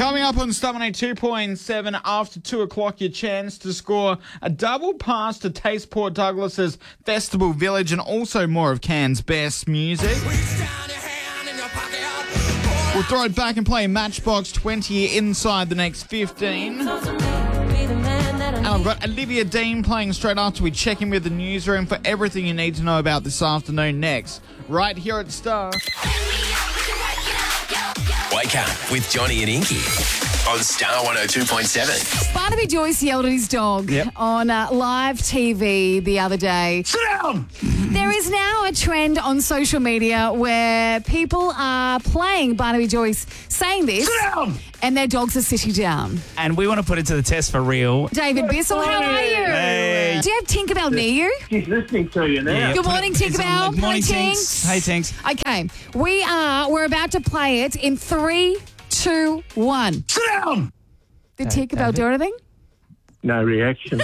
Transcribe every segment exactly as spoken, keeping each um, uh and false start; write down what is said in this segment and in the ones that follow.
Coming up on Star one oh two point seven after two o'clock, your chance to score a double pass to Taste Port Douglas's Festival Village and also more of Cairns' best music. We'll throw it back and play Matchbox twenty inside the next fifteen. And I've got Olivia Dean playing straight after we check in with the newsroom for everything you need to know about this afternoon next, right here at Star. Wake up with Johnny and Inky on Star one oh two point seven. Barnaby Joyce yelled at his dog Yep. on uh, live T V the other day. Sit down! There is now a trend on social media where people are playing Barnaby Joyce saying this, Sit down! and their dogs are sitting down. And we want to put it to the test for real. David Bissell, how are you? Hey. Do you have Tinkerbell near you? She's listening to you now. Yeah, Good put morning, it- it's on Tinkerbell. the- Morning, Hi, Tinks. Hey, Tinks. Okay, we are, we're about to play it in three, two, one. Sit down! Did Tinkerbell do anything? No reaction.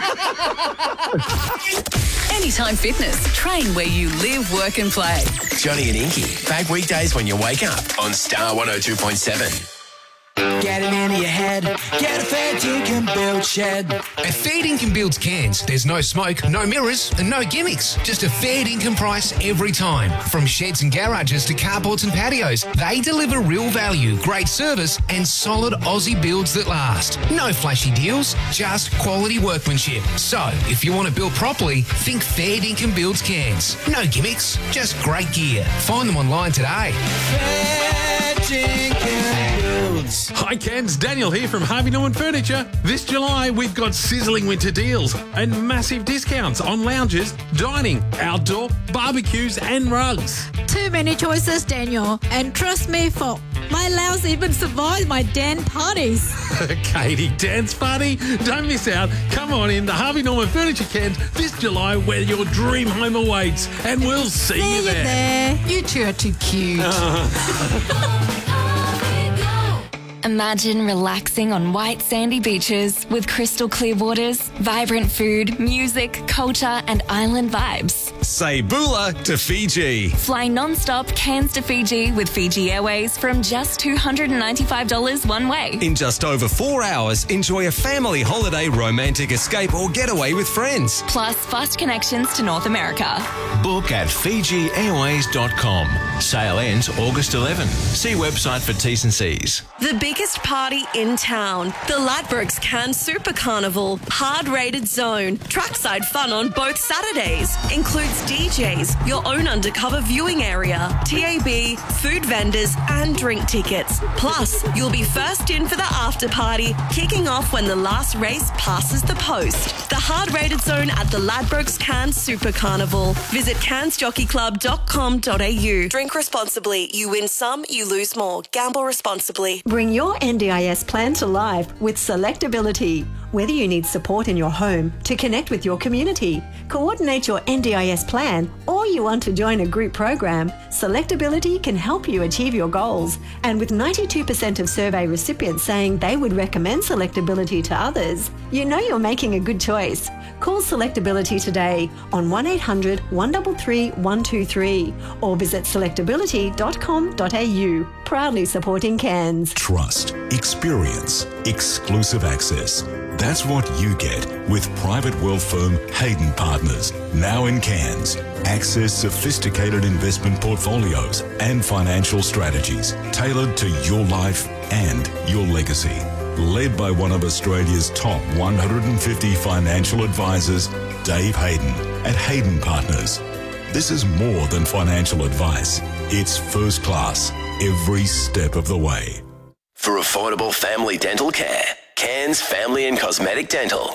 Anytime Fitness. Train where you live, work and play. Johnny and Inky, back weekdays when you wake up on Star one oh two point seven. Get it into your head. Get a fair dinkum build shed. At Fair Dinkum Builds Cairns, there's no smoke, no mirrors, and no gimmicks. Just a fair dinkum price every time. From sheds and garages to carports and patios, they deliver real value, great service, and solid Aussie builds that last. No flashy deals, just quality workmanship. So, if you want to build properly, think Fair Dinkum Builds Cairns. No gimmicks, just great gear. Find them online today. Fair dinkum builds. Hi Cairns, Daniel here from Harvey Norman Furniture. This July we've got sizzling winter deals and massive discounts on lounges, dining, outdoor, barbecues and rugs. Too many choices, Daniel. And trust me, for my lounge even survived my dance parties. Katie, dance party? Don't miss out. Come on in to Harvey Norman Furniture Cairns this July where your dream home awaits, and we'll see, See you you there. there. You two are too cute. Imagine relaxing on white sandy beaches with crystal clear waters, vibrant food, music, culture and island vibes. Say bula to Fiji. Fly non-stop Cairns to Fiji with Fiji Airways from just two hundred ninety-five dollars one way. In just over four hours, enjoy a family holiday, romantic escape or getaway with friends. Plus fast connections to North America. Book at fiji airways dot com. Sale ends August eleventh. See website for T's and C's. The biggest party in town. The Ladbrokes Cairns Super Carnival. Hard-rated zone. Trackside fun on both Saturdays. Includes D Js, your own undercover viewing area, T A B, food vendors and drink tickets. Plus, you'll be first in for the after party, kicking off when the last race passes the post. The hard-rated zone at the Ladbrokes Cairns Super Carnival. Visit cairns jockey club dot com dot a u. Drink responsibly. You win some, you lose more. Gamble responsibly. Bring your N D I S plan to life with Selectability. Whether you need support in your home to connect with your community, coordinate your N D I S plan, or you want to join a group program, Selectability can help you achieve your goals. And with ninety-two percent of survey recipients saying they would recommend Selectability to others, you know you're making a good choice. Call Selectability today on one eight hundred one three three one two three or visit selectability dot com dot a u. Proudly supporting Cairns. Trust, experience, exclusive access. That's what you get with private wealth firm Hayden Partners, now in Cairns. Access sophisticated investment portfolios and financial strategies tailored to your life and your legacy. Led by one of Australia's top one hundred fifty financial advisors, Dave Hayden at Hayden Partners. This is more than financial advice. It's first class every step of the way. For affordable family dental care, Cairns Family and Cosmetic Dental.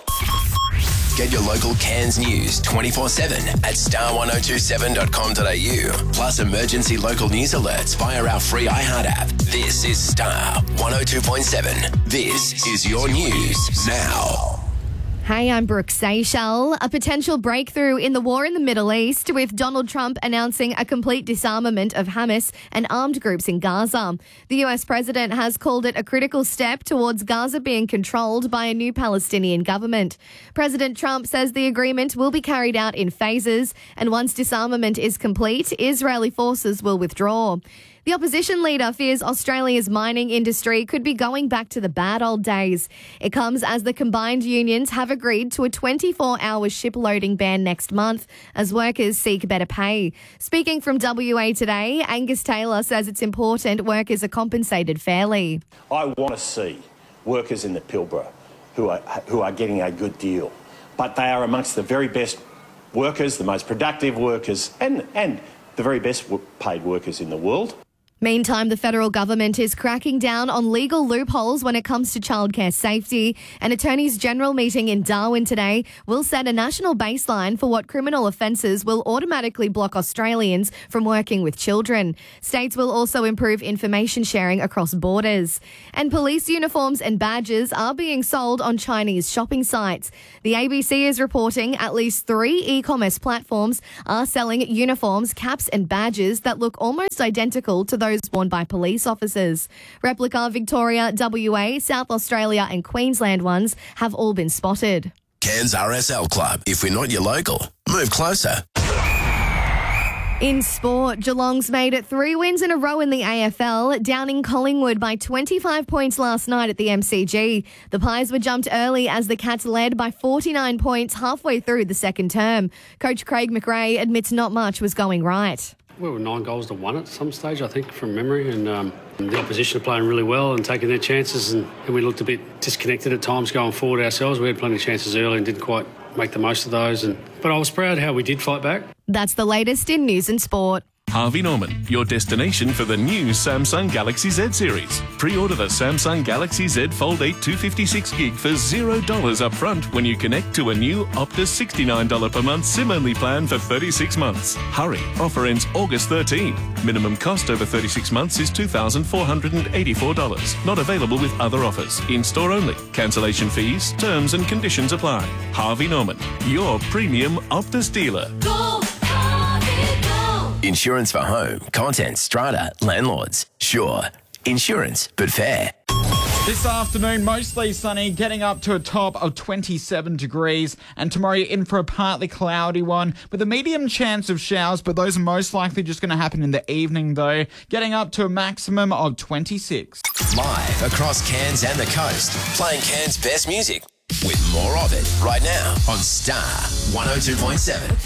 Get your local Cairns news twenty-four seven at star one oh two seven dot com dot a u. Plus emergency local news alerts via our free iHeart app. This is Star one oh two point seven. This is your news now. Hey, I'm Brooke Seychelles. A potential breakthrough in the war in the Middle East with Donald Trump announcing a complete disarmament of Hamas and armed groups in Gaza. The U S president has called it a critical step towards Gaza being controlled by a new Palestinian government. President Trump says the agreement will be carried out in phases, and once disarmament is complete, Israeli forces will withdraw. The opposition leader fears Australia's mining industry could be going back to the bad old days. It comes as the combined unions have agreed to a twenty-four hour ship loading ban next month as workers seek better pay. Speaking from W A Today, Angus Taylor says it's important workers are compensated fairly. I want to see workers in the Pilbara who are, who are getting a good deal, but they are amongst the very best workers, the most productive workers, and, and the very best paid workers in the world. Meantime, the federal government is cracking down on legal loopholes when it comes to childcare safety. An Attorneys General meeting in Darwin today will set a national baseline for what criminal offences will automatically block Australians from working with children. States will also improve information sharing across borders. And police uniforms and badges are being sold on Chinese shopping sites. The A B C is reporting at least three e-commerce platforms are selling uniforms, caps and badges that look almost identical to those those worn by police officers. Replica Victoria, W A, South Australia and Queensland ones have all been spotted. Cairns R S L Club. If we're not your local, move closer. In sport, Geelong's made it three wins in a row in the A F L, downing Collingwood by twenty-five points last night at the M C G. The Pies were jumped early as the Cats led by forty-nine points halfway through the second term. Coach Craig McRae admits not much was going right. We were nine goals to one at some stage, I think, from memory, and um, the opposition are playing really well and taking their chances, and, and we looked a bit disconnected at times going forward ourselves. We had plenty of chances early and didn't quite make the most of those, and but I was proud how we did fight back. That's the latest in news and sport. Harvey Norman, your destination for the new Samsung Galaxy Z series. Pre-order the Samsung Galaxy Z Fold eight two fifty-six gig for zero dollars up front when you connect to a new Optus sixty-nine dollars per month SIM-only plan for thirty-six months. Hurry, offer ends August thirteenth. Minimum cost over thirty-six months is two thousand four hundred eighty-four dollars. Not available with other offers. In-store only. Cancellation fees, terms and conditions apply. Harvey Norman, your premium Optus dealer. Go! Insurance for home, contents, strata, landlords. Sure. Insurance, but fair. This afternoon, mostly sunny, getting up to a top of twenty-seven degrees. And tomorrow, you're in for a partly cloudy one with a medium chance of showers, but those are most likely just going to happen in the evening, though. Getting up to a maximum of twenty-six. Live across Cairns and the coast, playing Cairns' best music with more of it right now on Star one oh two point seven.